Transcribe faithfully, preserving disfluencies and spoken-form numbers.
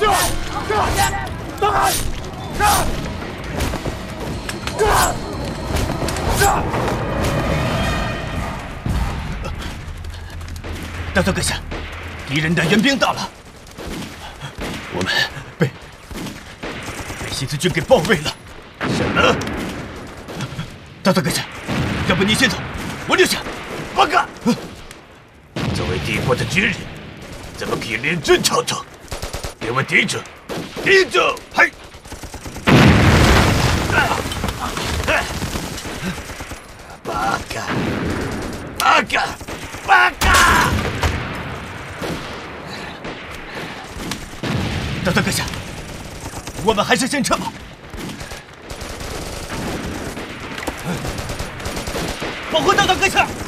大汉，大刀阁下，敌人的援兵到了，我们被被西子军给包围了。什么？大刀阁下，要不你先走，我留下。报告。作为帝国的军人，怎么可以连尊朝朝？给我顶住！顶住！嘿！八嘎！八嘎！八嘎！大刀阁下，我们还是先撤吧。保护大刀阁下！